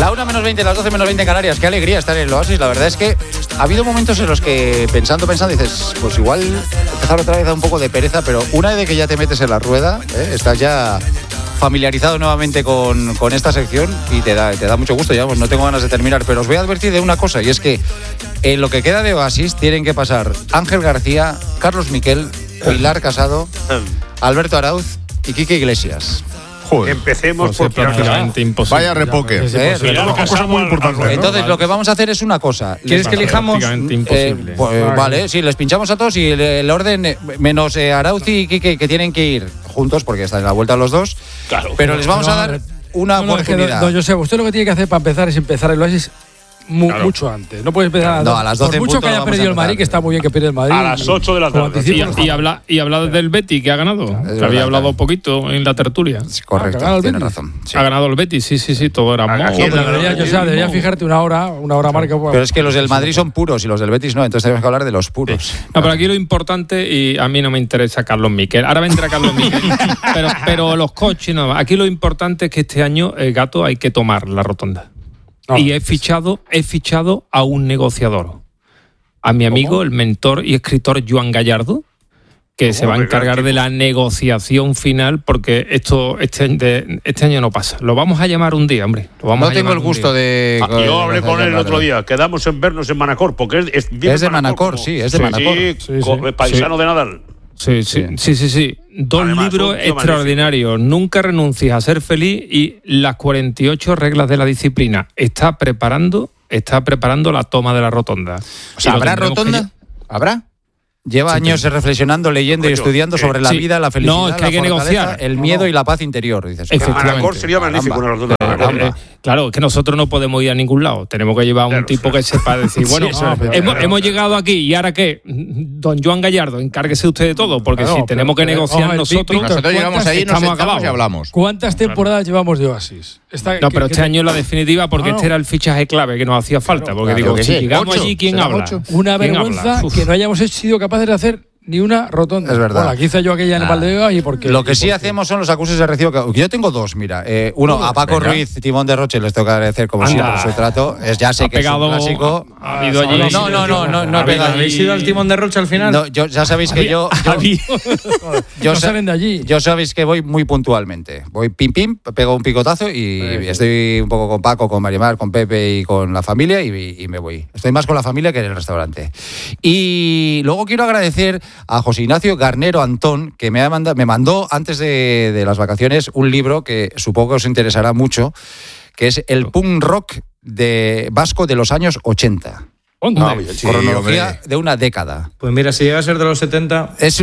La 1 menos 20, las 12 menos 20 en Canarias. Qué alegría estar en el Oasis. La verdad es que ha habido momentos en los que pensando, dices, pues igual empezar otra vez a un poco de pereza, pero una vez que ya te metes en la rueda, estás ya familiarizado nuevamente con esta sección y te da mucho gusto. Ya no tengo ganas de terminar, pero os voy a advertir de una cosa, y es que en lo que queda de Oasis tienen que pasar Ángel García, Carlos Miquel, Pilar Casado, Alberto Arauz y Quique Iglesias. Joder. Empecemos por prácticamente imposible. Vaya repoque. Entonces lo que vamos a hacer es una cosa. ¿Quieres que elijamos? Prácticamente imposible. Vale, sí, les pinchamos a todos y el orden, menos Arauz y Quique, que tienen que ir juntos porque están en la vuelta los dos. Claro. Pero les vamos a dar una oportunidad. Don José, usted lo que tiene que hacer para empezar es empezar el Oasis mucho antes. No puedes empezar a las 12. Por mucho que haya perdido el Madrid, que está muy bien que pierda el Madrid. A las 8 de la tarde. Y habla del Betis, que ha ganado. Que había hablado poquito en la tertulia. Correcto, tiene razón. Sí. Ha ganado el Betis, sí, todo era debería fijarte una hora marca. Pero es que los del Madrid son puros y los del Betis no, entonces tenemos que hablar de los puros. Sí. No, pero aquí lo importante, y a mí no me interesa Carlos Miquel. Ahora vendrá Carlos Miquel. pero los coches, no. Aquí lo importante es que este año, Gato, hay que tomar la rotonda. Y he fichado a un negociador, a mi amigo, el mentor y escritor Joan Gallardo, que se va a encargar de la negociación final, porque este año no pasa. Lo vamos a llamar un día, hombre. No tengo el gusto de... Yo hablé con él el otro día. Quedamos en vernos en Manacor, porque es de Manacor, sí, es de Manacor. Sí, paisano de Nadal. Sí. Dos libros extraordinarios. Magnífico. Nunca renuncies a ser feliz y las 48 reglas de la disciplina. Está preparando la toma de la rotonda. O sea, ¿habrá rotonda? ¿Habrá? Lleva años reflexionando, leyendo y estudiando sobre la vida, la felicidad, no, es que hay que negociar. El miedo y la paz interior. Dices, Manacor sería magnífico una rotonda. Claro, es que nosotros no podemos ir a ningún lado. Tenemos que llevar a un tipo que sepa decir, bueno, hemos llegado aquí y ahora qué, don Joan Gallardo, encárguese usted de todo, porque si tenemos que negociar nosotros llegamos ahí, nos sentamos y hablamos. ¿Cuántas temporadas llevamos de Oasis? Pero este año es la definitiva, porque este era el fichaje clave que nos hacía falta. Porque digo, si llegamos allí, ¿quién habla? Una vergüenza que no hayamos sido capaces de hacer ni una rotonda. Es verdad. Bueno, aquí hice yo aquella en Valdebeba y porque... Lo que sí hacemos son los acuses de recibo. Yo tengo dos, mira. Uno, a Paco Ruiz, Timón de Roche, les tengo que agradecer como siempre su trato. Ya sé que es un clásico. ¿Ha habido allí? No he pegado. ¿Habéis ido al Timón de Roche al final? No, ya sabéis que yo salen de allí. Yo sabéis que voy muy puntualmente. Voy pim, pego un picotazo y estoy un poco con Paco, con Marimar, con Pepe y con la familia y me voy. Estoy más con la familia que en el restaurante. Y luego quiero agradecer a José Ignacio Garnero Antón, que me mandó antes de las vacaciones un libro que supongo que os interesará mucho, que es el punk rock vasco de los años 80. Cronología de una década. Pues mira, si llega a ser de los 70... Es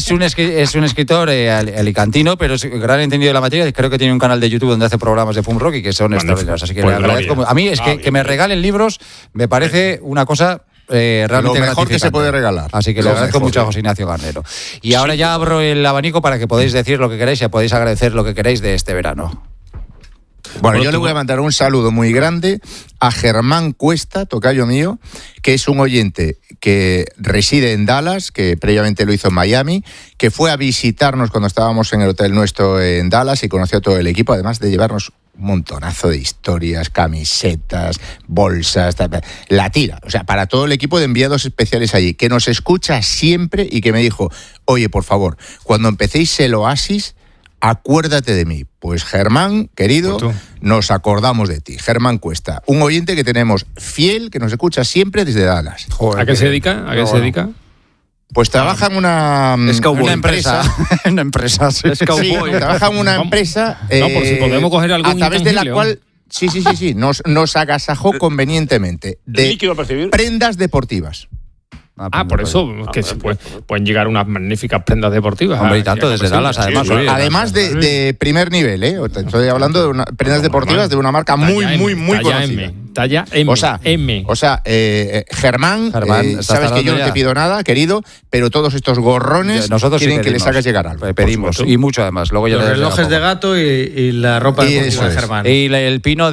un escritor alicantino, pero es gran entendido de la materia. Creo que tiene un canal de YouTube donde hace programas de punk rock y que son extraordinarios. Así que le agradezco. A mí es que me regalen libros me parece una cosa... realmente lo mejor que se puede regalar. Así que le agradezco mucho a José Ignacio Garnero. Y ahora ya abro el abanico para que podáis decir lo que queráis y podéis agradecer lo que queráis de este verano. Bueno, yo le voy a mandar un saludo muy grande a Germán Cuesta, tocayo mío, que es un oyente que reside en Dallas, que previamente lo hizo en Miami, que fue a visitarnos cuando estábamos en el hotel nuestro en Dallas y conoció a todo el equipo, además de llevarnos un montonazo de historias, camisetas, bolsas, la tira. O sea, para todo el equipo de enviados especiales allí, que nos escucha siempre y que me dijo, oye, por favor, cuando empecéis el Oasis, acuérdate de mí. Pues Germán, querido, nos acordamos de ti. Germán Cuesta, un oyente que tenemos fiel, que nos escucha siempre desde Dallas. Joder, ¿a qué se dedica? ¿Se dedica? Pues trabaja en una empresa. Una empresa, sí. Sí, trabaja en una empresa. Por si podemos coger algún a través de la cual. Sí. Nos agasajó convenientemente de prendas deportivas. Por eso, que se pueden llegar unas magníficas prendas deportivas. Hombre, y tanto desde Dallas, además. Sí, además de primer nivel, ¿eh? Estoy hablando de prendas deportivas de una marca muy conocida. Talla M. O sea, Germán, sabes que yo no te pido nada, querido, pero todos estos gorrones nosotros quieren que les hagas llegar algo. Pedimos, y mucho además. Luego ya los relojes de Gato y la ropa deportiva de Germán. Y el pino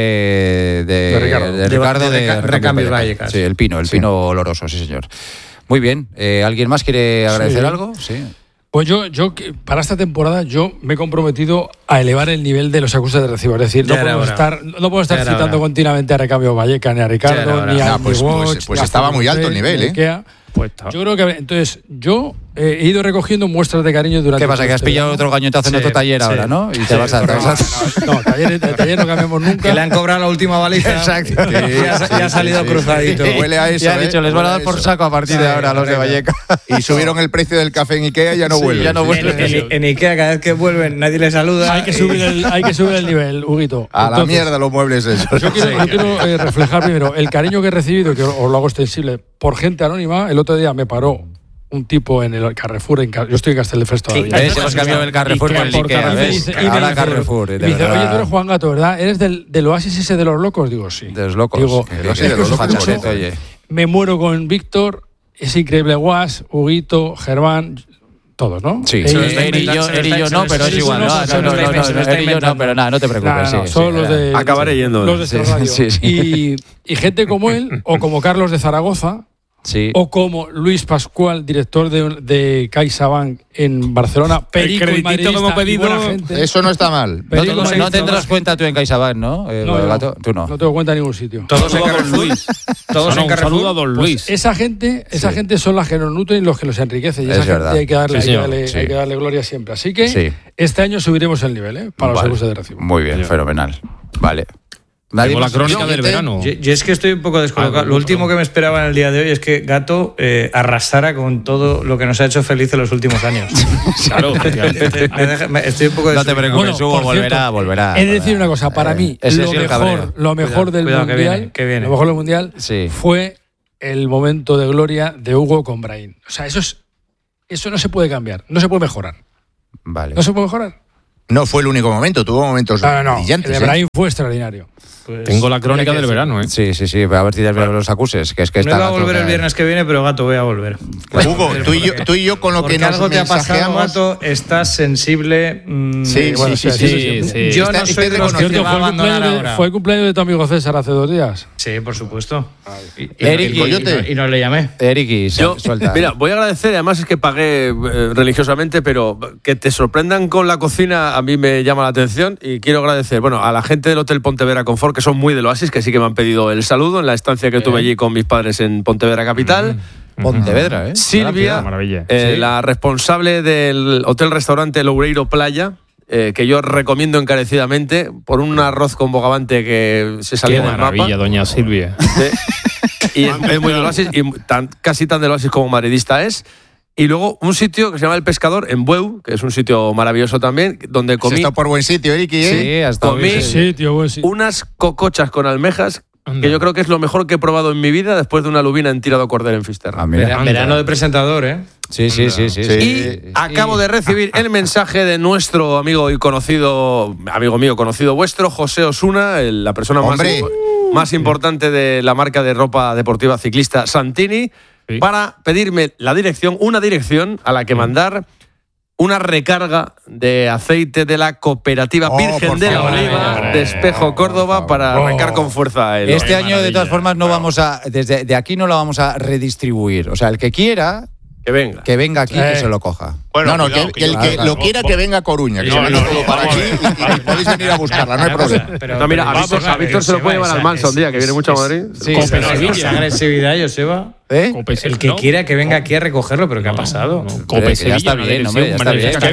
de Ricardo de Recambio Vallecas. Sí, el pino oloroso, sí señor. Muy bien. ¿Alguien más quiere agradecer algo? Sí. Pues yo para esta temporada yo me he comprometido a elevar el nivel de los acuses de recibo. Es decir, no puedo estar citando continuamente a Recambio Valleca, ni a Ricardo, ni a pues estaba muy alto el nivel, ¿eh? Yo creo que entonces yo he ido recogiendo muestras de cariño durante. ¿Qué pasa? Que has pillado otro gañotazo en otro taller ahora, ¿no? Y te vas a. No, taller no cambiamos nunca. Que le han cobrado la última baliza. Exacto. Ya ha salido cruzadito. Huele a eso. Ya han dicho, les van a dar por saco a partir de ahora a los de Valleca. Y subieron el precio del café en Ikea y ya no vuelven. Ya no vuelven. En Ikea, cada vez que vuelven, nadie les saluda. Hay que subir el nivel, Huguito. A la mierda los muebles esos. Yo quiero reflejar primero el cariño que he recibido, que os lo hago extensible, por gente anónima. El otro día me paró un tipo en el Carrefour, yo estoy en Castelldefels todavía. Hemos cambiado el Carrefour por el Ikea, ¿ves? Ahora Carrefour. Y me dice, oye, tú eres Juan Gato, ¿verdad? ¿Eres del Oasis ese de los locos? Digo, sí. De los locos. Digo, de los locos, oye. Me muero con Víctor, es increíble, Guas, Huguito, Germán, todos, ¿no? Sí, Eri y yo no, pero es igual. Eri y yo no, pero nada, no te preocupes. Son los de... Acabaré yendo. Los de esta radio. Y gente como él, o como Carlos de Zaragoza, o como Luis Pascual, director de CaixaBank en Barcelona, Perico, el creditito como pedido. Eso no está mal. No tendrás cuenta tú en CaixaBank, ¿no? No, tú no. No tengo cuenta en ningún sitio. Todos en Carrefour. Todos en Carrefour. Saludo a don Luis. Pues esa gente son las que nos nutren y los que nos enriquecen. Y esa gente hay que darle gloria siempre. Así que este año subiremos el nivel, para los seguros de recibo. Muy bien, fenomenal. Vale. Tengo la crónica del verano. Yo es que estoy un poco descolocado. Lo último que me esperaba en el día de hoy es que Gato arrasara con todo lo que nos ha hecho feliz en los últimos años. Claro. Estoy un poco No te preocupes, Hugo, volverá. He de decir una cosa, para mí lo mejor del Mundial fue el momento de gloria de Hugo con Brahim. O sea, eso no se puede cambiar, no se puede mejorar. Vale. ¿No se puede mejorar? No fue el único momento, tuvo momentos brillantes. El de Brahim fue extraordinario. Pues tengo la crónica del verano, ¿eh? Sí, a ver si te los acuses. Que es que no iba a volver el viernes que viene, pero Gato, voy a volver. Hugo, tú y yo con lo que nos algo te ha pasado, Gato, estás sensible. Sí. Yo no soy de los que te va a abandonar ahora. Fue el cumpleaños de tu amigo César hace 2 días. Sí, por supuesto. Y no le llamé. Eriki, suelta. Mira, voy a agradecer, además es que pagué religiosamente, pero que te sorprendan con la cocina a mí me llama la atención y quiero agradecer, a la gente del Hotel Pontevedra Confort, que son muy del Oasis, que sí que me han pedido el saludo en la estancia que tuve allí con mis padres en Pontevedra capital. Pontevedra, Silvia, la responsable del hotel-restaurante Loureiro Playa, que yo recomiendo encarecidamente por un arroz con bogavante que se salió del mapa. Qué maravilla, doña Silvia. Y es muy del Oasis, y casi tan del Oasis como madridista es. Y luego un sitio que se llama El Pescador, en Bueu, que es un sitio maravilloso también, donde comí... Está por buen sitio, Eriki, ¿eh? Sí, hasta comí buen sitio. unas cocochas con almejas, que yo creo que es lo mejor que he probado en mi vida después de una lubina en tirado cordero en Fisterra. Verano de presentador, ¿eh? Sí. Y acabo de recibir el mensaje de nuestro amigo y conocido, amigo mío, conocido vuestro, José Osuna, la persona más importante de la marca de ropa deportiva ciclista Santini, para pedirme una dirección a la que mandar una recarga de aceite de la cooperativa Virgen de la Oliva de Espejo, Córdoba, para arrancar con fuerza. Este año, de todas formas, no vamos a, desde aquí no la vamos a redistribuir. O sea, el que quiera... Que venga aquí, que se lo coja. Bueno, el que lo quiera, que venga a Coruña, que se venga todo para aquí y podéis venir a buscarla, no hay problema. Mira, a Víctor se lo puede llevar al Manso un día, que viene mucho a Madrid. Sí, esa agresividad, Joseba. El que quiera que venga aquí a recogerlo, pero ¿qué ha pasado? Ya está bien, hombre, ya está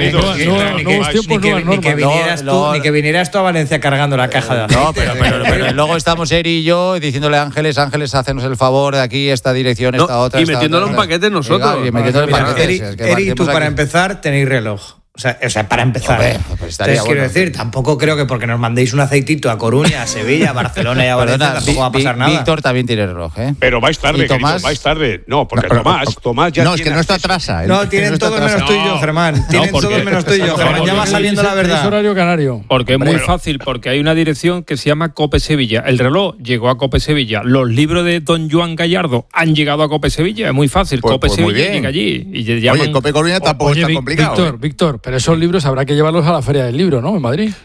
bien. Ni que vinieras tú a Valencia cargando la caja de aceite. No, pero luego estamos Eri y yo diciéndole a Ángeles, hacenos el favor de aquí, esta dirección, esta otra. Y metiéndolo en paquetes nosotros. Eri, tú para empezar tenéis reloj. O sea, para empezar. Entonces, quiero decir, tampoco creo que porque nos mandéis un aceitito a Coruña, a Sevilla, a Barcelona y a Valencia tampoco va a pasar nada. Víctor también tiene reloj, ¿eh? Pero vais tarde, Tomás, vais tarde. No, porque Tomás ya. No, es que no está atrasa. No, tienen todos menos tú y yo, Germán. Tienen todos menos tú y yo, Germán. Ya va saliendo la verdad. Es horario canario. Porque es muy fácil, porque hay una dirección que se llama Cope Sevilla. El reloj llegó a Cope Sevilla. Los libros de don Joan Gallardo han llegado a Cope Sevilla. Es muy fácil. Cope Sevilla llega allí. Oye, Cope Coruña tampoco está complicado. Víctor, pero esos libros habrá que llevarlos a la Feria del Libro, ¿no? En Madrid.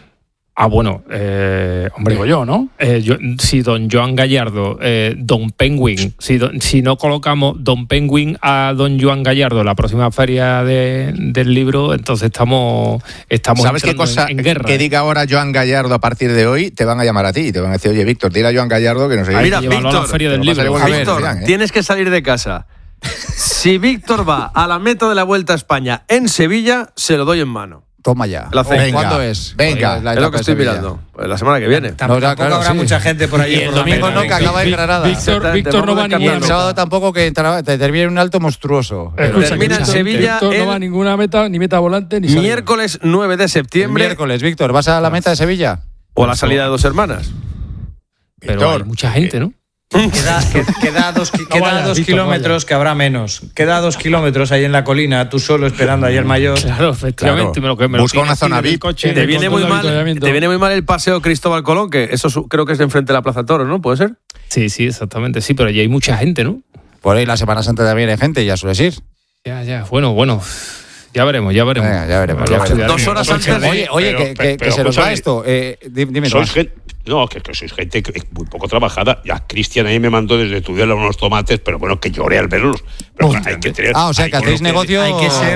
Bueno, hombre, digo yo, ¿no? Si don Joan Gallardo, don Penguin, si no colocamos don Penguin a don Joan Gallardo en la próxima feria del libro, entonces estamos ¿sabes qué cosa en guerra? Que diga ahora Joan Gallardo a partir de hoy, te van a llamar a ti, te van a decir, oye, Víctor, dile a Joan Gallardo que no sé. Mira, Víctor, a la feria del libro. Víctor, tienes que salir de casa. Si Víctor va a la meta de la Vuelta a España en Sevilla, se lo doy en mano. Toma ya. ¿Cuándo es? Venga, es lo que estoy mirando. Pues la semana que viene. Tampoco habrá mucha gente por allí. Y el domingo no, que acaba en Granada. Víctor no va a ninguna meta. El sábado tampoco, que te termina en un alto monstruoso. Termina en Sevilla. Víctor no va a ninguna meta, ni meta volante, ni salida. Miércoles 9 de septiembre. Miércoles, Víctor, ¿vas a la meta de Sevilla? O a la salida de Dos Hermanas. Pero hay mucha gente, ¿no? Queda 2 kilómetros, que habrá menos. Queda 2 kilómetros ahí en la colina, tú solo esperando ahí el mayor. Claro, efectivamente. Claro. Busca una zona VIP. Te viene muy mal el paseo Cristóbal Colón, que eso creo que es de enfrente de la Plaza Toro, ¿no? ¿Puede ser? Sí, exactamente. Sí, pero allí hay mucha gente, ¿no? Por ahí la Semana Santa también hay gente, ya sueles ir. Ya. Bueno. Ya veremos. Venga, ya veremos. 2 horas antes. Oye, que se nos va esto. Dime. No, que sois gente muy poco trabajada. Ya Cristian ahí me mandó desde Tudela unos tomates, pero bueno, que lloré al verlos. Pero hay que tener. O sea, que hacéis negocio. Hay que ser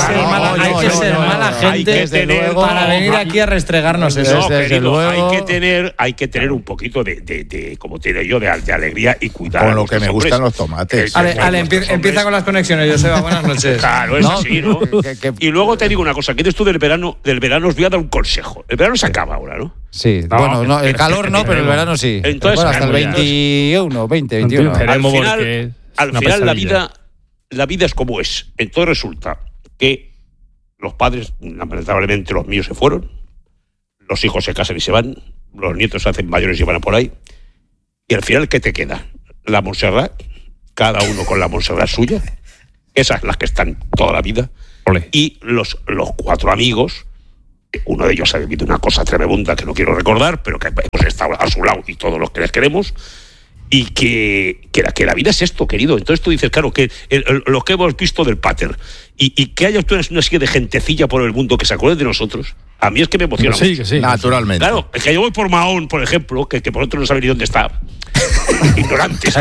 mala gente para venir aquí a restregarnos eso. No, querido, hay que tener un poquito de como tiene yo, de alegría y cuidado. Con lo que me gustan los tomates. Ale, empieza con las conexiones, Joseba. Buenas noches. Claro, es así, ¿no? Y luego te digo una cosa, que esto del verano os voy a dar un consejo. El verano se acaba ahora, ¿no? Sí, el calor no, pero el verano sí. Entonces, hasta el 21, 21. Al final la vida es como es. Entonces resulta que los padres, lamentablemente los míos se fueron, los hijos se casan y se van, los nietos se hacen mayores y van a por ahí, y al final, ¿qué te queda? La Montserrat, cada uno con la Montserrat suya, esas las que están toda la vida. Olé. Y los 4 amigos, uno de ellos ha vivido una cosa tremenda que no quiero recordar, pero que hemos estado a su lado y todos los que les queremos, y que la vida es esto, querido. Entonces tú dices, claro, que lo que hemos visto del Pater, y que haya una serie de gentecilla por el mundo que se acuerde de nosotros, a mí es que me emociona mucho. Que sí. Naturalmente. Claro, es que yo voy por Mahón, por ejemplo, que por otro no sabe ni dónde está. Ignorantes.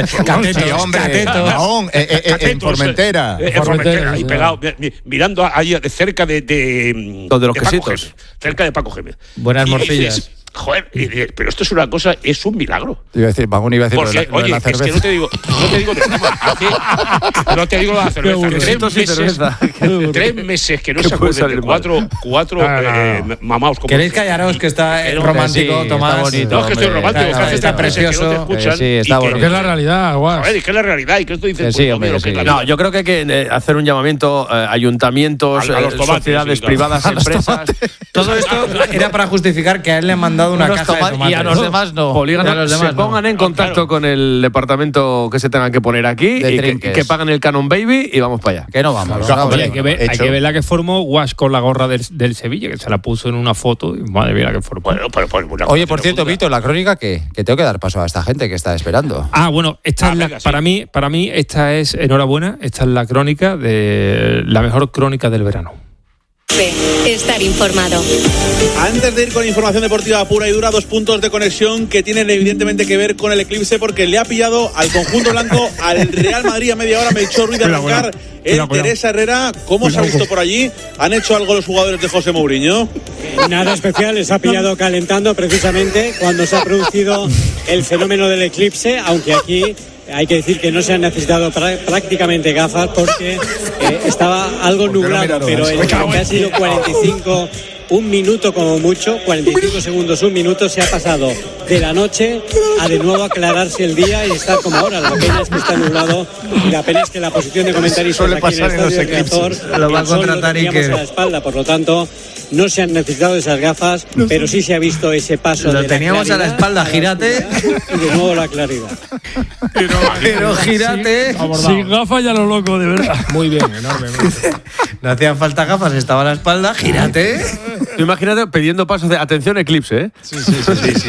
Mahón, en Formentera. Ahí pegado, mirando ahí cerca de los quesitos. Cerca de Paco Gémez. Buenas morcillas. Joder, pero esto es una cosa, es un milagro. Iba a decir porque, oye, es que no te digo de broma. No te digo la cerveza. 3 meses que no se acuerden de cuatro mamaos. ¿Queréis callaros que está romántico, Tomás? Está bonito. No, es que estoy romántico. Está precioso. Que no te escuchan. Sí, está bonito. Que es la realidad, guau. Joder, y que es la realidad. Y que esto dices, No, yo creo que hay que hacer un llamamiento ayuntamientos, sociedades privadas, empresas. Todo esto era para justificar que a él le han mandado una caja de tomates. Y a los demás no. Se pongan en contacto con el departamento que se tengan que poner aquí y que paguen el Canon Baby y vamos para allá. Que no vamos. Hay que ver la que formó Guas con la gorra del Sevilla, que se la puso en una foto y madre mía la que formó. Bueno, oye, por cierto, Víctor, la crónica que tengo que dar paso a esta gente que está esperando. Bueno, esta es para mí esta es, enhorabuena, esta es la crónica de la mejor crónica del verano. Estar informado. Antes de ir con información deportiva pura y dura, 2 puntos de conexión que tienen evidentemente que ver con el eclipse, porque le ha pillado al conjunto blanco al Real Madrid a media hora. Melchor Ruiz de arrancar el Teresa Herrera. ¿Cómo se ha visto por allí? ¿Han hecho algo los jugadores de José Mourinho? Nada especial, les ha pillado calentando precisamente cuando se ha producido el fenómeno del eclipse, aunque aquí hay que decir que no se han necesitado prácticamente gafas porque estaba algo nublado, pero en que ha sido 45, un minuto como mucho, 45 segundos, un minuto, se ha pasado de la noche a de nuevo aclararse el día y estar como ahora. La pena es que está nublado y la pena es que la posición de comentaristas aquí en el estadio de Riazor, lo va a contratar y que a la espalda, por lo tanto no se han necesitado esas gafas, pero sí se ha visto ese paso. Lo teníamos a la espalda, gírate. Y de nuevo la claridad. Pero gírate. Sin gafas ya lo loco, de verdad. Muy bien, enormemente. No hacían falta gafas, estaba a la espalda, gírate. Tú imagínate pidiendo pasos de atención eclipse, ¿eh? Sí.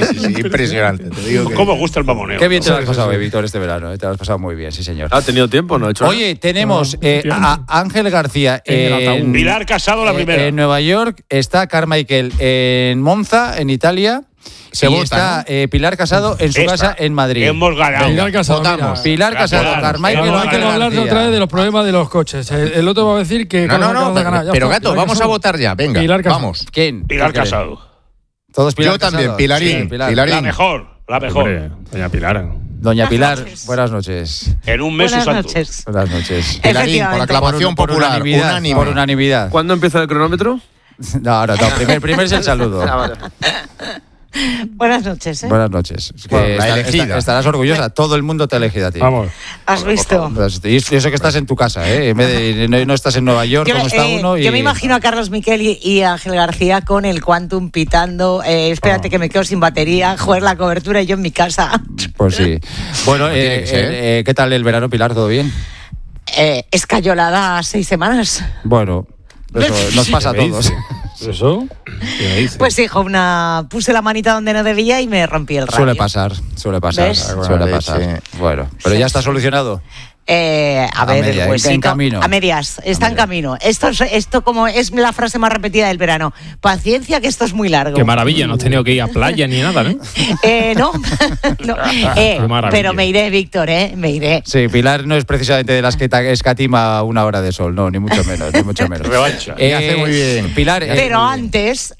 impresionante. Te digo que... ¿Cómo gusta el mamoneo? Qué bien te lo has pasado, Víctor, este verano. Te lo has pasado muy bien, sí, señor. ¿Ha tenido tiempo? ¿No ha hecho nada? Oye, tenemos a Ángel García en Pilar Casado, la primera. En Nueva York, está Carmichael en Monza, en Italia. Está Pilar Casado en su casa en Madrid. Hemos ganado. Pilar Casado. Pilar Casado, Carmichael. Hay que hablar otra vez de los problemas de los coches. El otro va a decir que. No, pero Gato, vamos a votar ya. Venga, vamos. ¿Quién? Pilar Casado. Todos Pilar Yo también, Pilarín. La mejor. Doña Pilar. Doña Pilar, buenas noches. En un mes Buenas santo. noches. Buenas noches. Pilarín, por aclamación popular. Unánime. Por unanimidad. ¿Cuándo empieza el cronómetro? No. Primero es el saludo. Buenas noches. Buenas noches. La elegida. Estarás orgullosa. Todo el mundo te ha elegido a ti. Vamos. ¿Has visto? Y eso que estás en tu casa, en vez de no estás en Nueva York, como está uno. Yo me imagino a Carlos Miquel y Ángel García con el Quantum pitando. Espérate que me quedo sin batería. Joder, la cobertura y yo en mi casa. Pues sí. Bueno, ¿qué tal el verano, Pilar? ¿Todo bien? Escayolada 6 semanas. Bueno, eso nos pasa a todos. ¿Eso? Pues hijo, puse la manita donde no debía y me rompí el radio. Suele pasar. ¿Ves? Suele pasar. Bueno, pero ya está solucionado. A ver, media, pues en camino. A medias, está en camino. Esto como es la frase más repetida del verano. Paciencia, que esto es muy largo. Qué maravilla, no has tenido que ir a playa ni nada, ¿no? No. Pero me iré, Víctor, me iré. Sí, Pilar no es precisamente de las que escatima una hora de sol, no, ni mucho menos. Revancha. Hace muy bien. Pilar. Pero antes,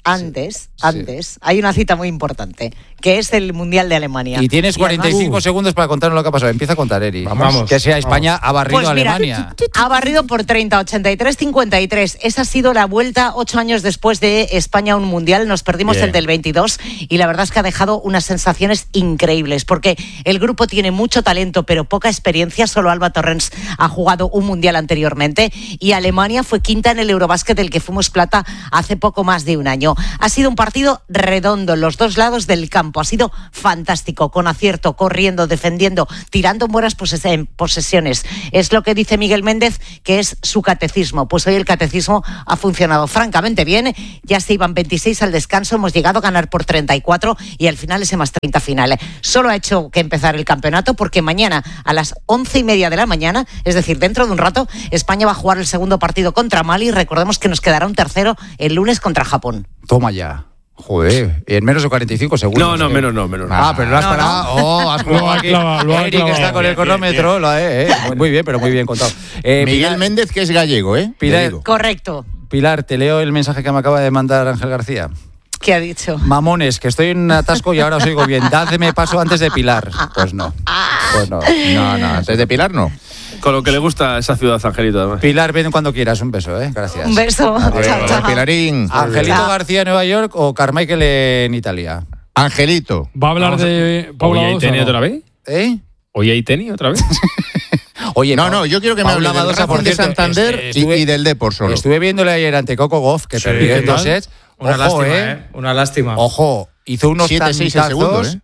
hay una cita muy importante, que es el Mundial de Alemania. Y tienes 45 segundos para contarnos lo que ha pasado. Empieza a contar, Eri. Vamos. Que sea España ha barrido Pues a mira, Alemania. Ha barrido por 30, 83, 53. Esa ha sido la vuelta 8 años después de España a un Mundial. Nos perdimos el del 22 y la verdad es que ha dejado unas sensaciones increíbles porque el grupo tiene mucho talento pero poca experiencia. Solo Alba Torrens ha jugado un Mundial anteriormente y Alemania fue quinta en el Eurobásquet del que fuimos plata hace poco más de un año. Ha sido un partido redondo en los dos lados del campo. Ha sido fantástico, con acierto, corriendo, defendiendo, tirando en buenas posesiones. Es lo que dice Miguel Méndez, que es su catecismo. Pues hoy el catecismo ha funcionado francamente bien. Ya se iban 26 al descanso, hemos llegado a ganar por 34 y al final ese más 30 final. Solo ha hecho que empezar el campeonato porque mañana a las 11:30 de la mañana, es decir, dentro de un rato, España va a jugar el segundo partido contra Mali. Recordemos que nos quedará un tercero el lunes contra Japón. Toma ya. Joder, en menos de 45 segundos. No, menos. Pero lo has parado. Has jugado aquí. Eric está con el cronómetro. Muy bien, pero muy bien contado. Miguel Méndez, que es gallego, Pilar, correcto. Pilar, te leo el mensaje que me acaba de mandar Ángel García. ¿Qué ha dicho? Mamones, que estoy en un atasco y ahora os oigo bien. Dadme paso antes de Pilar. Pues no. No, antes de Pilar no. Con lo que le gusta a esa ciudad, Angelito. Además. Pilar, ven cuando quieras. Un beso, Gracias. Un beso. Chao. Pilarín. ¿Angelito García en Nueva York o Carmichael en Italia? Angelito. ¿Va a hablar de Paula ¿Hoy hay tenis otra vez? ¿Hoy hay tenis otra vez? Oye, no, yo quiero que me hable del Racing de Santander y del Depor solo. Estuve viéndole ayer ante Coco Gauff, que perdió en 2 sets. Una lástima, Una lástima. Ojo, hizo unos tantazos,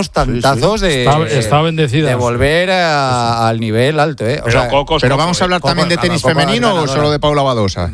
Está bendecida. De volver al nivel alto, Pero vamos a hablar también de tenis femenino o solo de Paula Badosa.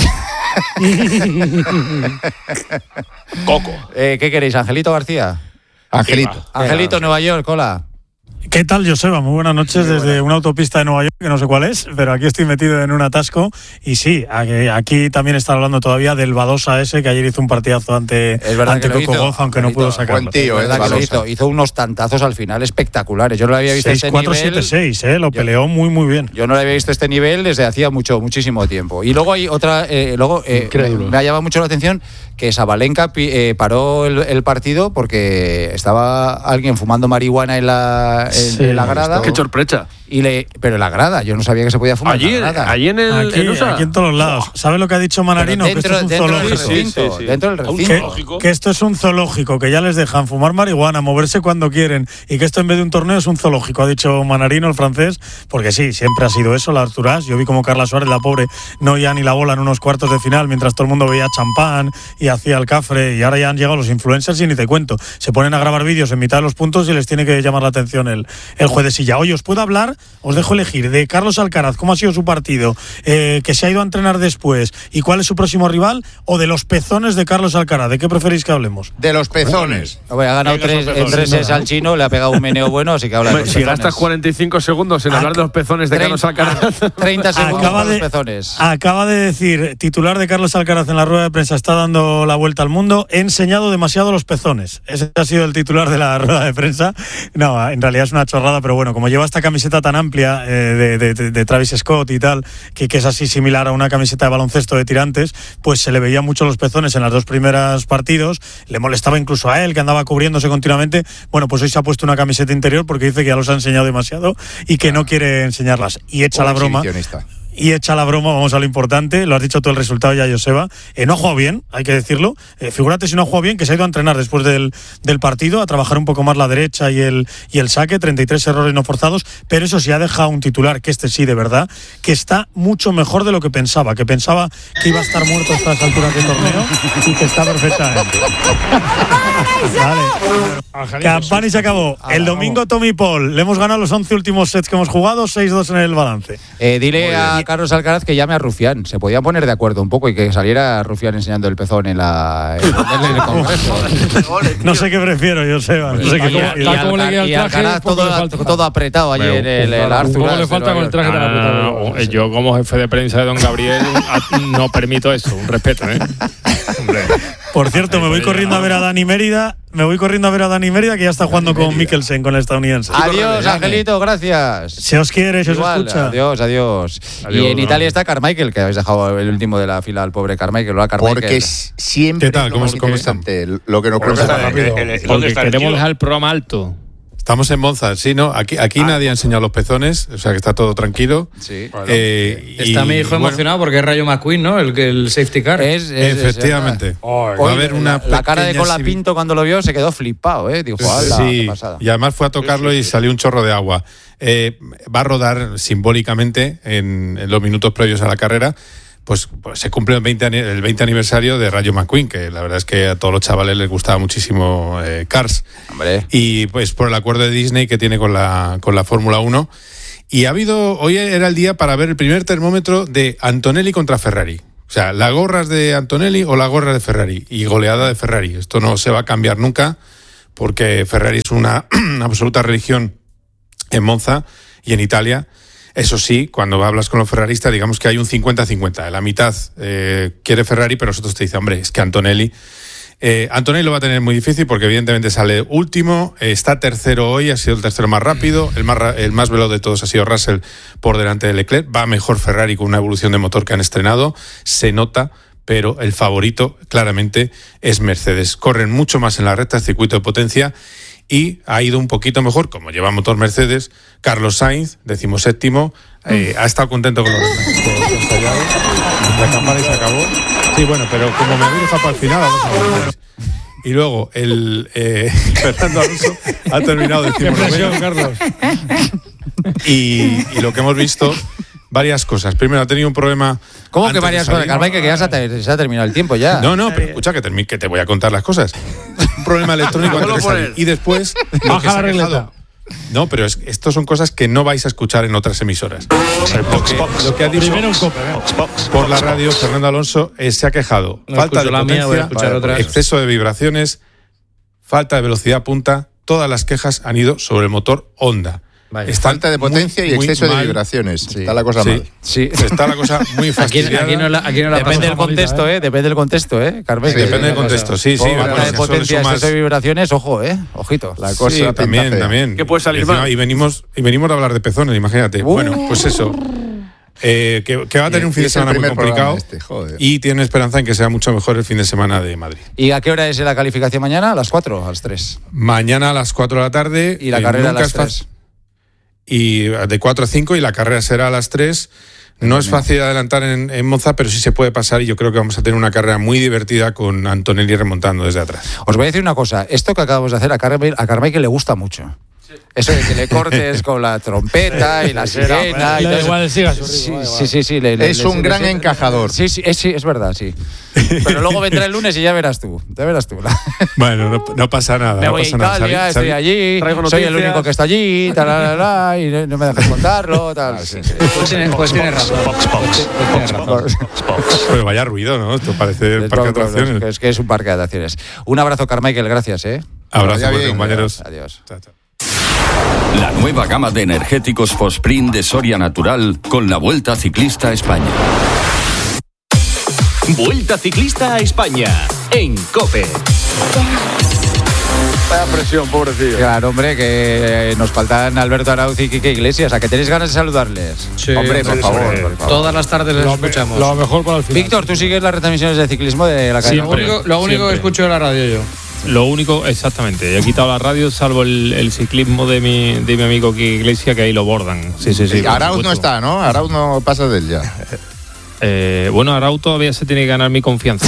Coco. ¿Qué queréis, Angelito García? Angelito, Nueva York, hola. ¿Qué tal, Joseba? Muy buenas noches desde una autopista de Nueva York, que no sé cuál es, pero aquí estoy metido en un atasco. Y sí, aquí también están hablando todavía del Badosa ese, que ayer hizo un partidazo ante Coco Gauff, aunque no pudo sacarlo. Buen tío, hizo unos tantazos al final espectaculares. Yo no lo había visto 6-4-7-6, lo peleó muy bien. Yo no lo había visto este nivel desde hacía muchísimo tiempo. Y luego hay otra, me ha llamado mucho la atención que Sabalenka paró el partido porque estaba alguien fumando marihuana en la grada. Qué sorpresa. Pero en la grada, yo no sabía que se podía fumar en la grada. Aquí en todos los lados. ¿Sabes lo que ha dicho Manarino? Que esto es un zoológico. Dentro del recinto. Que esto es un zoológico, que ya les dejan fumar marihuana, moverse cuando quieren, y que esto en vez de un torneo es un zoológico, ha dicho Manarino, el francés, porque sí, siempre ha sido eso, la Arturás. Yo vi como Carla Suárez, la pobre, no oía ni la bola en unos cuartos de final, mientras todo el mundo veía champán y hacía el cafre, y ahora ya han llegado los influencers y ni te cuento. Se ponen a grabar vídeos en mitad de los puntos y les tiene que llamar la atención el juez de silla. Oye, os puedo hablar os dejo elegir de Carlos Alcaraz, cómo ha sido su partido, que se ha ido a entrenar después y cuál es su próximo rival, o de los pezones de Carlos Alcaraz. ¿De qué preferís que hablemos? De los pezones. Ha ganado 3 al chino, le ha pegado un meneo bueno, así que habla de los pezones. Si gastas 45 segundos en hablar de los pezones de Carlos Alcaraz. 30 segundos de los pezones. Acaba de decir, titular de Carlos Alcaraz en la rueda de prensa, está dando la vuelta al mundo, he enseñado demasiado los pezones. Ese ha sido el titular de la rueda de prensa. No, en realidad es una chorrada, pero bueno, como lleva esta camiseta tan amplia de Travis Scott y tal, que es así similar a una camiseta de baloncesto de tirantes, pues se le veían mucho los pezones en las 2 primeras partidos, le molestaba incluso a él, que andaba cubriéndose continuamente. Bueno, pues hoy se ha puesto una camiseta interior porque dice que ya los ha enseñado demasiado y que no quiere enseñarlas. Y echa la broma. Vamos a lo importante, lo has dicho tú el resultado ya, Joseba. No ha jugado bien, hay que decirlo. Figúrate si no ha jugado bien, que se ha ido a entrenar después del partido, a trabajar un poco más la derecha y el saque, 33 errores no forzados, pero eso sí ha dejado un titular, que sí, de verdad, que está mucho mejor de lo que pensaba que iba a estar muerto a estas alturas del torneo y que está perfectamente. Vale. Campani se acabó. El domingo Tommy Paul, le hemos ganado los 11 últimos sets que hemos jugado, 6-2 en el balance. Dile a Carlos Alcaraz que llame a Rufián. Se podían poner de acuerdo un poco y que saliera Rufián enseñando el pezón en el Congreso. No sé qué prefiero, Joseba. No sé cómo le queda el traje. Todo apretado allí en el Arthur. ¿Cómo le falta con el traje tan apretado? Yo, como jefe de prensa de don Gabriel, no permito eso. Un respeto, ¿eh? Por cierto, me voy corriendo a ver a Dani Mérida. Que ya está jugando con Mikkelsen, con el estadounidense. Adiós, Angelito, gracias. Se os quiere, se os escucha. Adiós. Y en Italia está Carmichael, que habéis dejado el último de la fila al pobre Carmichael. Porque siempre ¿qué tal? ¿Cómo es interesante lo que nos pregunta rápido. Porque queremos dejar el programa alto. Estamos en Monza, sí, ¿no? Aquí nadie ha enseñado los pezones, o sea que está todo tranquilo. Sí. Está mi hijo emocionado porque es Rayo McQueen, ¿no? El safety car. Efectivamente. Va a haber la cara de Colapinto cuando lo vio se quedó flipado, ¿eh? Dijo, sí, y además fue a tocarlo y salió un chorro de agua. Va a rodar simbólicamente en los minutos previos a la carrera. Pues se cumple el 20 aniversario de Rayo McQueen, que la verdad es que a todos los chavales les gustaba muchísimo Cars. Hombre. Y pues por el acuerdo de Disney que tiene con la Fórmula 1. Y hoy era el día para ver el primer termómetro de Antonelli contra Ferrari. O sea, las gorras de Antonelli o las gorras de Ferrari. Y goleada de Ferrari. Esto no se va a cambiar nunca, porque Ferrari es una absoluta religión en Monza y en Italia. Eso sí, cuando hablas con los ferraristas, digamos que hay un 50-50. La mitad quiere Ferrari, pero nosotros te dicen, hombre, es que Antonelli lo va a tener muy difícil porque evidentemente sale último, está tercero hoy, ha sido el tercero más rápido, el más veloz de todos ha sido Russell por delante de Leclerc. Va mejor Ferrari con una evolución de motor que han estrenado, se nota, pero el favorito claramente es Mercedes. Corren mucho más en la recta, circuito de potencia, y ha ido un poquito mejor, como lleva motor Mercedes. Carlos Sainz, 17º, ha estado contento con los ensayado. La campana y se acabó. Sí, bueno, pero como me habéis dejado para el final, vamos a ver. Y luego Fernando Alonso ha terminado 19º. ¡Qué presión, Carlos! Y lo que hemos visto, varias cosas. Primero, ha tenido un problema. ¿Cómo que varias cosas? Carmichael, que ya se ha terminado el tiempo ya. No, pero escucha que te voy a contar las cosas. Un problema electrónico antes de salir. Y después, baja la regleta. No, pero esto son cosas que no vais a escuchar en otras emisoras. Lo que ha dicho por la radio Fernando Alonso se ha quejado. Falta de potencia, exceso de vibraciones, falta de velocidad punta. Todas las quejas han ido sobre el motor Honda. Falta de potencia y exceso de vibraciones. Sí. Está la cosa mal. Sí, está la cosa muy fastidiada. Aquí no la depende del contexto, Depende del contexto, Carmen. Sí, depende del contexto, sí. Falta de potencia, exceso de vibraciones, ojo, ojito. La cosa sí, también. ¿Qué puede salir mal? Y venimos a hablar de pezones, imagínate. Bueno, pues eso. Que va a tener un fin de semana muy complicado y tiene esperanza en que sea mucho mejor el fin de semana de Madrid. ¿Y a qué hora es la calificación mañana? ¿A las 4 o a las 3? Mañana a las 4 de la tarde. ¿Y la carrera a las 3? Y de 4 a 5 y la carrera será a las 3. No es fácil adelantar en Monza, pero sí se puede pasar y yo creo que vamos a tener una carrera muy divertida con Antonelli remontando desde atrás. Os voy a decir una cosa, esto que acabamos de hacer a Carmichael le gusta mucho. Eso de que le cortes con la trompeta y la sirena. Y igual siga su ritmo. Sí. Es un gran encajador. Sí, es verdad, sí. Pero luego vendrá el lunes y ya verás tú. Bueno, no pasa nada. Me voy a Italia, estoy allí, soy el único que está allí, y no me dejes contarlo. Tal. Pues tienes razón. Pero vaya ruido, ¿no? Esto parece el parque de atracciones. Es que es un parque de atracciones. Un abrazo, Carmichael, gracias. Abrazo, compañeros. Adiós. Chao. La nueva gama de energéticos Fosprint de Soria Natural con la Vuelta Ciclista a España. Vuelta Ciclista a España en COPE. Vaya presión, pobrecillo. Claro, hombre, que nos faltan Alberto Arauz y Quique Iglesias. ¿A que tenéis ganas de saludarles? Sí, hombre, por favor. Todas las tardes les escuchamos. Lo mejor para el final. Víctor, ¿tú sigues las retransmisiones de ciclismo de la cadena? Lo único que escucho de la radio yo. Lo único, exactamente. He quitado la radio, salvo el ciclismo de mi amigo Quique Iglesias, que ahí lo bordan. Sí. Arauz no está, ¿no? Arauz no pasa de él ya. Bueno, Arauz todavía se tiene que ganar mi confianza.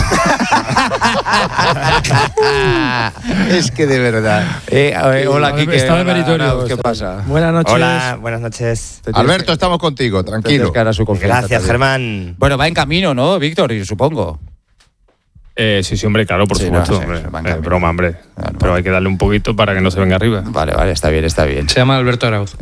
Es que de verdad. Hola, Quique. Está de meritorio. ¿Qué pasa? Buenas noches. Hola, buenas noches. Alberto, estamos contigo, tranquilo. Gracias, Germán. Bueno, va en camino, ¿no, Víctor? Supongo. Sí, hombre, claro, por supuesto. Es broma, hombre. No. Pero hay que darle un poquito para que no se venga arriba. Vale, está bien. Se llama Alberto Arauz.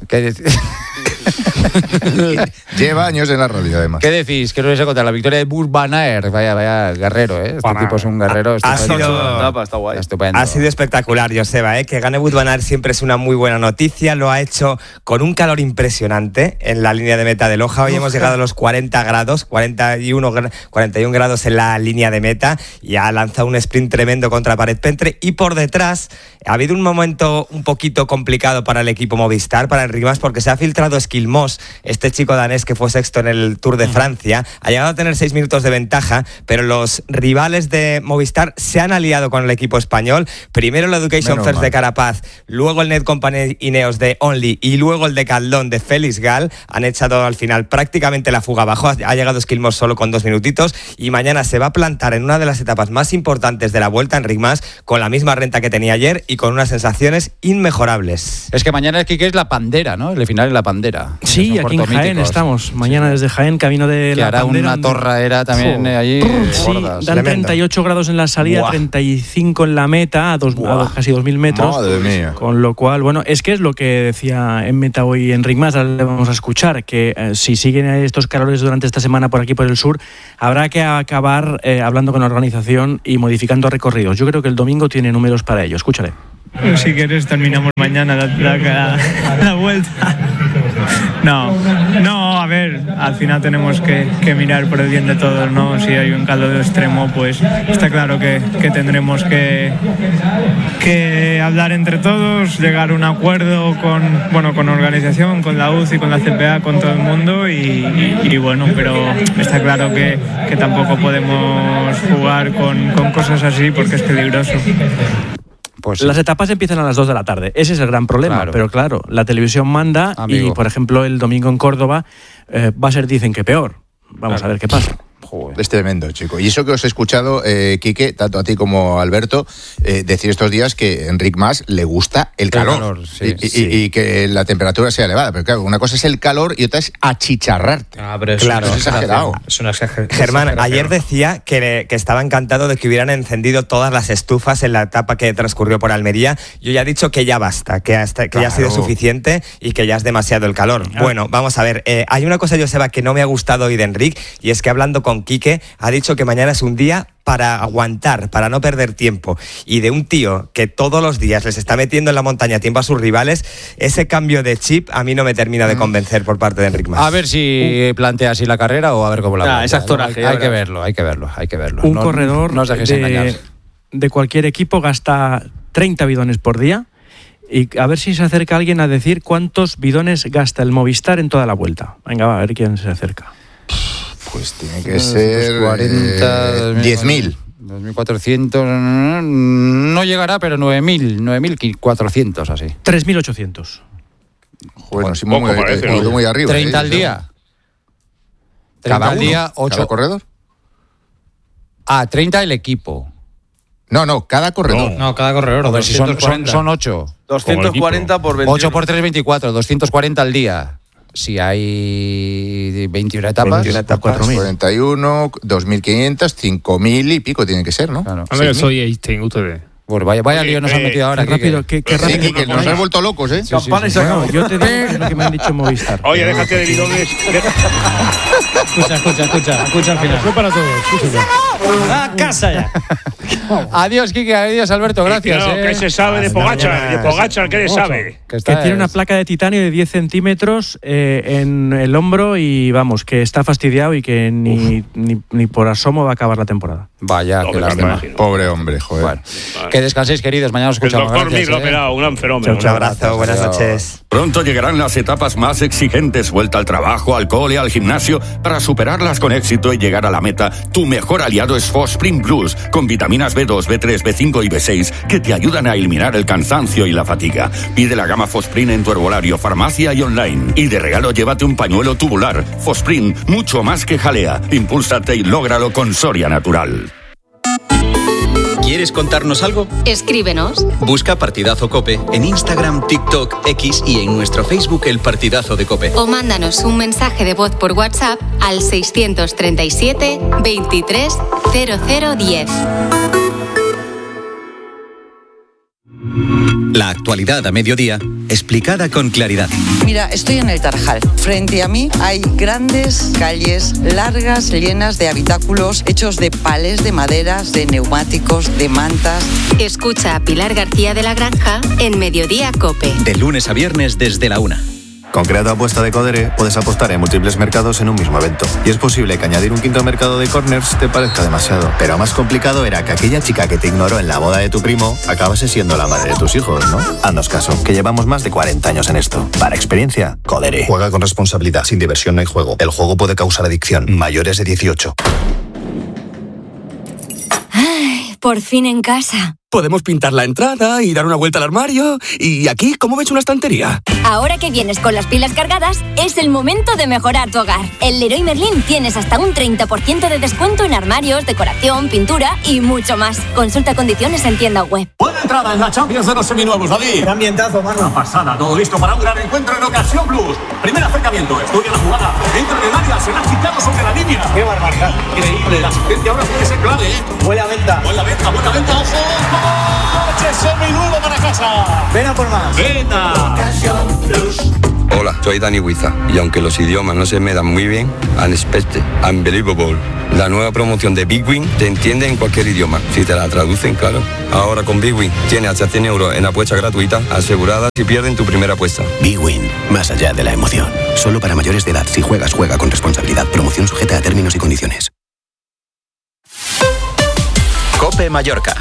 Lleva años en la radio, además. ¿Qué decís? ¿Qué nos vais a contar? La victoria de Wout van Aert. Vaya guerrero, ¿eh? Este tipo es un guerrero. Ha sido espectacular, Joseba, ¿eh? Que gane Wout van Aert siempre es una muy buena noticia. Lo ha hecho con un calor impresionante en la línea de meta de Loja. Hoy hemos llegado a los 40 grados, 41 grados en la línea de meta. Y ha lanzado un sprint tremendo contra Paret Pentre. Y por detrás ha habido un momento un poquito complicado para el equipo Movistar, para Enric Mas, porque se ha filtrado Eskil Moss, este chico danés que fue sexto en el Tour de Francia. Ha llegado a tener 6 minutos de ventaja, pero los rivales de Movistar se han aliado con el equipo español. Primero el Education First de Carapaz, luego el Netcompany Ineos de Only y luego el de Caldón de Félix Gall. Han echado al final prácticamente la fuga abajo. Ha llegado Eskil Moss solo con 2 minutitos y mañana se va a plantar en una de las etapas más importantes de la Vuelta Enric Mas con la misma renta que tenía ayer y con unas sensaciones inmejorables. Es que mañana el Quique es la Pandera, ¿no? El final es la Pandera. Sí, aquí en Jaén estamos. Mañana desde Jaén, camino de la hará Pandera. Una torradera también allí. Sí, dan 38 grados en la salida, 35 en la meta, a casi 2.000 metros. Madre mía. Con lo cual, bueno, es que es lo que decía en meta hoy Enric Mas, ahora le vamos a escuchar, que si siguen estos calores durante esta semana por aquí por el sur, habrá que acabar hablando con la organización y modificando recorridos. Yo creo que el domingo tiene números para ello. Escúchale. Si quieres terminamos mañana la vuelta. No, a ver, al final tenemos que mirar por el bien de todos, ¿no? Si hay un calor extremo, pues está claro que tendremos que hablar entre todos, llegar a un acuerdo con organización, con la UCI, con la CPA, con todo el mundo y bueno, pero está claro que tampoco podemos jugar con cosas así porque es peligroso. Pues sí. Las etapas empiezan a las 2 de la tarde. Ese es el gran problema. Pero claro, la televisión manda. Amigo. Y, por ejemplo, el domingo en Córdoba va a ser, dicen que peor. Vamos a ver qué pasa. Joder. Es tremendo, chico. Y eso que os he escuchado, Quique, tanto a ti como a Alberto, decir estos días que a Enric Mas le gusta el calor. Y que la temperatura sea elevada. Pero claro, una cosa es el calor y otra es achicharrarte. Pero claro, es exagerado. Es una exageración. Germán, ayer decía que estaba encantado de que hubieran encendido todas las estufas en la etapa que transcurrió por Almería. Yo ya he dicho que ya basta, que ya ha sido suficiente y que ya es demasiado el calor. Bueno, vamos a ver. Hay una cosa, Joseba, que no me ha gustado hoy de Enric, y es que hablando con Quique, ha dicho que mañana es un día para aguantar, para no perder tiempo. Y de un tío que todos los días les está metiendo en la montaña tiempo a sus rivales, ese cambio de chip a mí no me termina de convencer por parte de Enric Mas. A ver si plantea así la carrera o a ver cómo la plantea. Es actoraje. Hay que verlo. Un corredor no os dejéis engañar. De cualquier equipo gasta 30 bidones por día. Y a ver si se acerca alguien a decir cuántos bidones gasta el Movistar en toda la vuelta. Venga, va, a ver quién se acerca. Pues tiene que ser 40, 10.000. 2.400, no llegará, pero 9.400 así. 3.800. Bueno, sí, muy arriba. 30 al día. 30 ¿Cada al día, 8. ¿Cada corredor? 30 el equipo. No, cada corredor. No, cada corredor. A ver si son 8. 240 por 21. 8 por 3, 24. 240 al día. Si hay 21 etapas. 41, 2.500, 5.000 y pico tiene que ser, ¿no? Claro. A ver, soy Einstein, ustedes. Pues vaya lío nos han metido ahora. Qué rápido, qué rápido. Sí, que nos has vuelto locos, ¿eh? Campana y se acabó. Yo te digo lo que me han dicho en Movistar. Oye, déjate de bidones. Escucha al final. Eso para todos. ¡A casa ya! Adiós, Quique. Adiós, Alberto. Gracias. ¿Qué se sabe de Pogačar? De Pogačar, ¿qué le sabe? Que tiene una placa de titanio de 10 centímetros en el hombro y vamos, que está fastidiado y que ni por asomo va a acabar la temporada. Vaya, qué lástima. Pobre hombre, joder. Bueno, que descanséis, queridos. Mañana os escuchamos. El doctor Mir lo ha operado, un gran fenómeno. Un abrazo, buenas noches. Pronto llegarán las etapas más exigentes, vuelta al trabajo, al cole, al gimnasio. Para superarlas con éxito y llegar a la meta, tu mejor aliado es Fosprin Plus, con vitaminas B2, B3, B5 y B6, que te ayudan a eliminar el cansancio y la fatiga. Pide la gama Fosprin en tu herbolario, farmacia y online. Y de regalo llévate un pañuelo tubular. Fosprin, mucho más que jalea. Impúlsate y lógralo con Soria Natural. ¿Quieres contarnos algo? Escríbenos. Busca Partidazo COPE en Instagram, TikTok, X y en nuestro Facebook El Partidazo de COPE. O mándanos un mensaje de voz por WhatsApp al 637 23 0010. La actualidad a mediodía, explicada con claridad. Mira, estoy en el Tarajal. Frente a mí hay grandes calles largas, llenas de habitáculos hechos de palés de maderas, de neumáticos, de mantas. Escucha a Pilar García de la Granja en Mediodía COPE. De lunes a viernes desde la 1. Con Creato Apuesta de Codere puedes apostar en múltiples mercados en un mismo evento. Y es posible que añadir un quinto mercado de corners te parezca demasiado. Pero más complicado era que aquella chica que te ignoró en la boda de tu primo acabase siendo la madre de tus hijos, ¿no? Haznos caso, que llevamos más de 40 años en esto. Para experiencia, Codere. Juega con responsabilidad. Sin diversión no hay juego. El juego puede causar adicción. Mayores de 18. Ay, por fin en casa. Podemos pintar la entrada y dar una vuelta al armario. Y aquí, ¿cómo ves una estantería? Ahora que vienes con las pilas cargadas, es el momento de mejorar tu hogar. En Leroy Merlin tienes hasta un 30% de descuento en armarios, decoración, pintura y mucho más. Consulta condiciones en tienda web. Buena entrada en la Champions de los seminuevos, David. ¡Qué ambientazo, mano! Una pasada, todo listo para un gran encuentro en Ocasión Plus. Primer acercamiento, estudia la jugada. Entra en el área, se la ha quitado sobre la línea. ¡Qué barbaridad! Increíble, la asistencia ahora puede ser clave, ¿eh? Buena venta, ojo. Seminuevo para casa. Ven a por más. Venta. Hola, soy Dani Huiza y aunque los idiomas no se me dan muy bien, Unexpected, Unbelievable, la nueva promoción de Big Win te entiende en cualquier idioma, si te la traducen, claro. Ahora con Big Win tienes hasta 100 euros en apuesta gratuita asegurada si pierden tu primera apuesta. Big Win, más allá de la emoción. Solo para mayores de edad. Si juegas, juega con responsabilidad. Promoción sujeta a términos y condiciones. COPE Mallorca.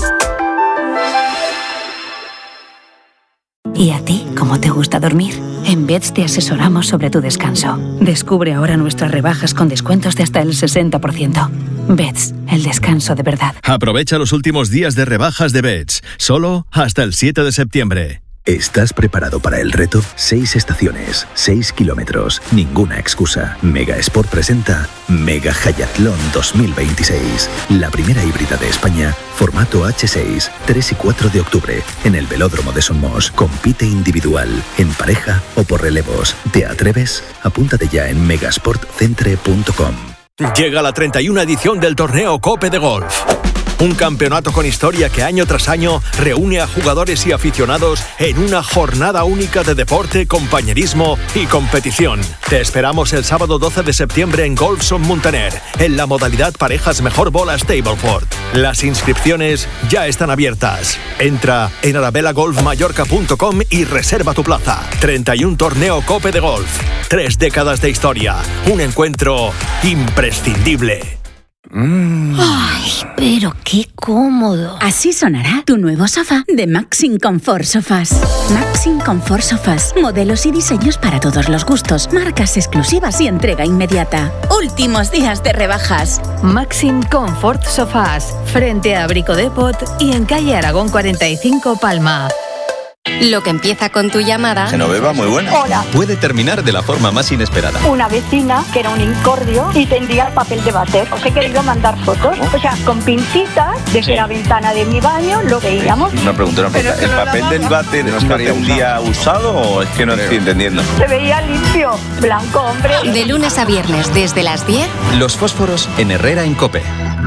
¿Y a ti, cómo te gusta dormir? En Beds te asesoramos sobre tu descanso. Descubre ahora nuestras rebajas con descuentos de hasta el 60%. Beds, el descanso de verdad. Aprovecha los últimos días de rebajas de Beds, solo hasta el 7 de septiembre. ¿Estás preparado para el reto? 6 estaciones, 6 kilómetros, ninguna excusa. Mega Sport presenta Mega Hayatlón 2026. La primera híbrida de España, formato H6, 3 y 4 de octubre, en el Velódromo de Somos. Compite individual, en pareja o por relevos. ¿Te atreves? Apúntate ya en megasportcentre.com. Llega la 31 edición del torneo COPE de Golf. Un campeonato con historia que año tras año reúne a jugadores y aficionados en una jornada única de deporte, compañerismo y competición. Te esperamos el sábado 12 de septiembre en Golfson Muntaner, en la modalidad parejas mejor bola Stableford. Las inscripciones ya están abiertas. Entra en arabelagolfmallorca.com y reserva tu plaza. 31 torneo COPE de Golf. 3 décadas de historia. Un encuentro imprescindible. ¡Ay, pero qué cómodo! Así sonará tu nuevo sofá de Maxim Comfort Sofás. Maxim Comfort Sofás. Modelos y diseños para todos los gustos. Marcas exclusivas y entrega inmediata. Últimos días de rebajas. Maxim Comfort Sofás. Frente a Brico Depot y en calle Aragón 45 Palma. Lo que empieza con tu llamada. Genoveva, muy buena. Hola. Puede terminar de la forma más inesperada. Una vecina que era un incordio y tendía el papel de váter. Os he querido mandar fotos. O sea, con pincitas, desde la ventana de mi baño lo veíamos. Una pregunta. ¿El papel del váter nos parece un día usado o es que no estoy entendiendo? Se veía limpio, blanco, hombre. De lunes a viernes, desde las 10. Los fósforos en Herrera en COPE.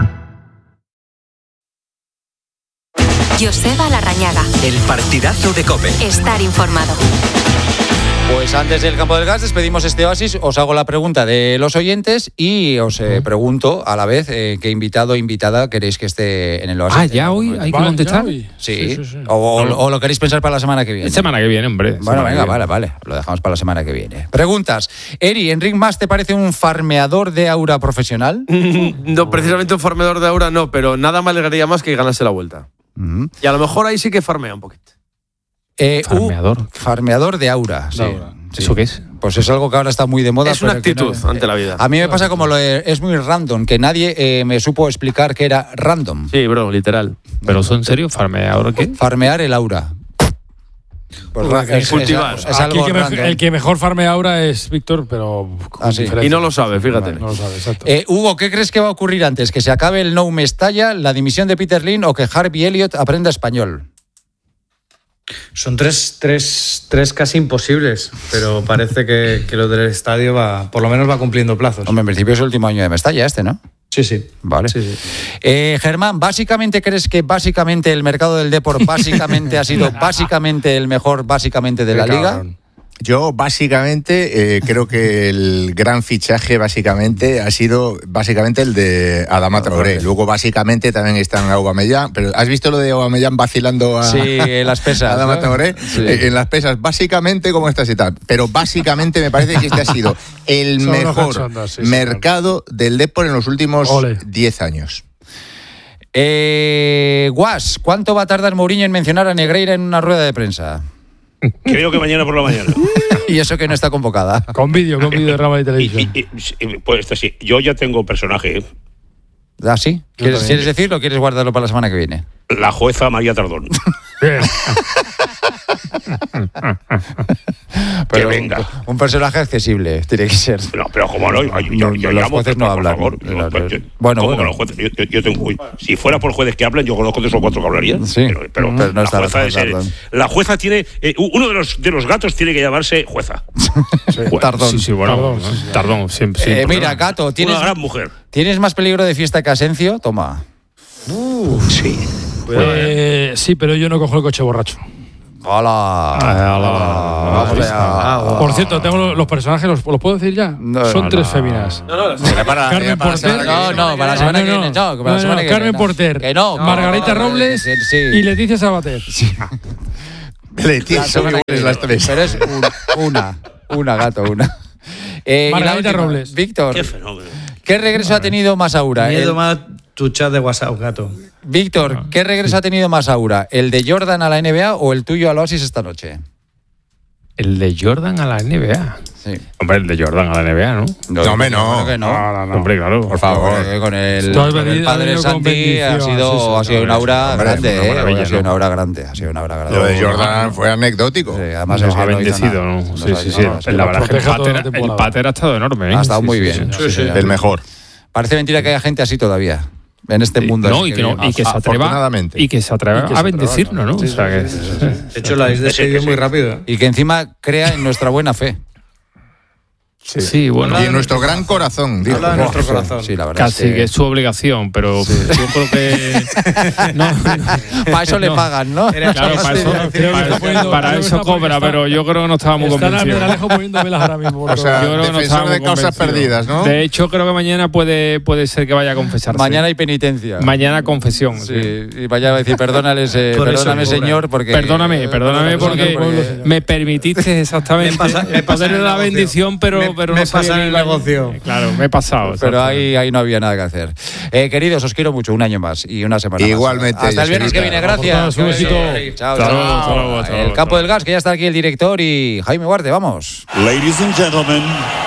Joseba Larrañaga. El partidazo de COPE. Estar informado. Pues antes del Campo del Gas despedimos este oasis, os hago la pregunta de los oyentes y os pregunto a la vez qué invitado o invitada queréis que esté en el oasis. ¿Ya hoy hay que contestar? Sí. O lo queréis pensar para la semana que viene. Semana que viene, hombre. Bueno, venga, vale. Lo dejamos para la semana que viene. Preguntas. Eri, ¿Enric Mas te parece un farmeador de aura profesional? No, precisamente un farmeador de aura no, pero nada me alegraría más que ganarse la Vuelta. Y a lo mejor ahí sí que farmea un poquito. Farmeador de aura. Sí. ¿Eso qué es? Pues es algo que ahora está muy de moda. Es una actitud ante la vida. A mí me pasa como es muy random, que nadie me supo explicar que era random. Sí, bro, literal. ¿Pero eso en serio? ¿Farmeador qué? Farmear el aura. Pues cultivar. Es algo el que mejor farmea ahora es Víctor, pero sí. Y no lo sabe, fíjate. No lo sabe, exacto. Hugo, ¿qué crees que va a ocurrir antes? ¿Que se acabe el No Mestalla, la dimisión de Peter Lynn o que Harvey Elliott aprenda español? Son tres casi imposibles, pero parece que lo del estadio por lo menos va cumpliendo plazos. Hombre, en principio es el último año de Mestalla ¿no? Sí. Vale. Sí. Germán, ¿básicamente crees que el mercado del deporte ha sido básicamente el mejor de la liga? Yo básicamente creo que el gran fichaje básicamente ha sido el de Adama Traoré. Luego básicamente también está en Aubameyang, pero ¿has visto lo de Aubameyang vacilando en las pesas, a Adama Traoré? Sí. En las pesas, básicamente como estás y tal. Pero básicamente me parece que este ha sido el mejor mercado del deporte en los últimos 10 años. Guas, ¿cuánto va a tardar Mourinho en mencionar a Negreira en una rueda de prensa? Creo que mañana por la mañana. Y eso que no está convocada. Con vídeo de Rama de Televisión. Pues sí, yo ya tengo personaje. ¿Ah, sí? ¿Quieres decirlo o quieres guardarlo para la semana que viene? La jueza María Tardón. Pero que venga. Un personaje accesible tiene que ser. No, pero como no, los jueces no hablan. Bueno. Yo tengo, si fuera por jueces que hablan, yo conozco 3 o 4 que hablarían. Sí, pero no está la jueza tiene uno de los gatos tiene que llamarse jueza. Tardón. Sí, bueno, Tardón siempre. Mira, Gato, una gran mujer. ¿Tienes más peligro de fiesta que Asencio? Toma. Sí. Sí, pero yo no cojo el coche borracho. ¡Hola! Por cierto, tengo los personajes, ¿los puedo decir ya? Son 3 féminas. Carmen Porter. No, para la semana que viene. Carmen Porter. Margarita Robles y Leticia Sabater. Leticia Sabater, las 3. Pero es una, Gato, una. Margarita Robles. Víctor, qué fenómeno. ¿Qué regreso ha tenido más aura? Miedo más tu chat de WhatsApp, Gato. Víctor, ¿qué regreso ha tenido más aura? ¿El de Jordan a la NBA o el tuyo al Oasis esta noche? El de Jordan a la NBA. Sí. Hombre, el de Jordan a la NBA, ¿no? Hombre, no. Hombre, claro. Por favor. Con el padre Santi ha sido un aura grande, Ha sido una aura grande. Lo de Jordan fue anecdótico. Sí, además nos ha bendecido, ¿no? Sí. La verdad es que el pater ha estado enorme. Ha estado muy bien. El mejor. Parece mentira que haya gente así todavía. En este mundo. No, y que se atreva a bendecirnos, ¿no? O sea, que, de hecho, la habéis despedido muy rápido. Y que encima crea en nuestra buena fe. Sí, bueno. Y en nuestro gran corazón. Habla de nuestro corazón. Sí, la verdad. Casi que es su obligación, pero yo creo que. Para eso le pagan, ¿no? Claro, para eso cobra, pero yo creo que no estaba muy convencido. O sea, defensor de causas perdidas, ¿no? De hecho, creo que mañana puede ser que vaya a confesarse. Mañana hay penitencia. Mañana confesión. Sí. Y vaya a decir, perdóname, señor, porque. Perdóname porque me permitiste exactamente poderle la bendición, pero me he pasado en el negocio. Claro, me he pasado. Pero ahí no había nada que hacer. Queridos, os quiero mucho. Un año más y una semana Igualmente, más. Hasta el viernes que viene. Gracias. Un besito. Chao. El Campo del Gas, que ya está aquí el director y Jaime Guarte. Vamos. Ladies and gentlemen.